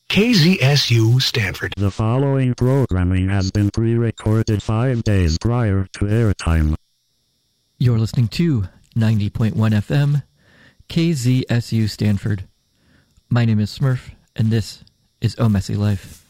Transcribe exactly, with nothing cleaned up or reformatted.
K Z S U Stanford. The following programming has been pre-recorded five days prior to airtime. You're listening to ninety point one F M, K Z S U Stanford. My name is Smurf, and this is Oh Messy Life.